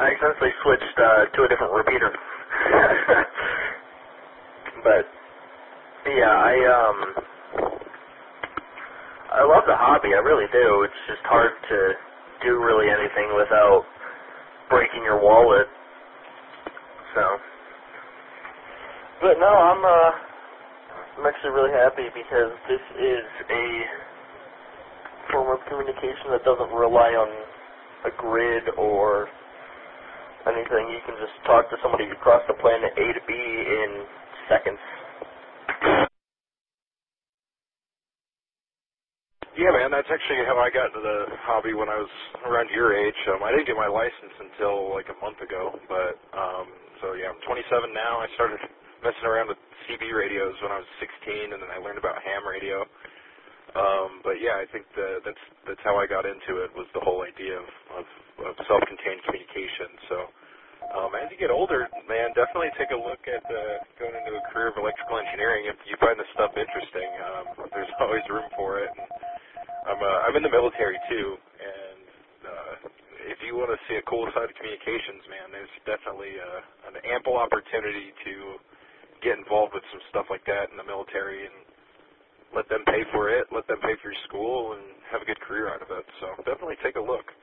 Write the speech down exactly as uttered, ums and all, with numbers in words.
I essentially switched uh, to a different repeater. But yeah, I um, I love the hobby. I really do. It's just hard to do really anything without breaking your wallet. So, but no, I'm uh, I'm actually really happy because this is a form of communication that doesn't rely on a grid or anything. You can just talk to somebody across the planet A to B in seconds. Yeah, man, that's actually how I got into the hobby when I was around your age. Um, I didn't get my license until like a month ago, but um, so yeah, I'm twenty-seven now. I started messing around with C B radios when I was sixteen, and then I learned about ham radio. Um, but yeah, I think the, that's that's how I got into it, was the whole idea of, of, of self-contained communication. So um, as you get older, man, definitely take a look at uh, going into a career of electrical engineering. If you find this stuff interesting, um, there's always room for it. And I'm uh, I'm in the military too, and uh, if you want to see a cool side of communications, man, there's definitely uh, an ample opportunity to get involved with some stuff like that in the military and let them pay for it, let them pay for your school, and have a good career out of it. So definitely take a look.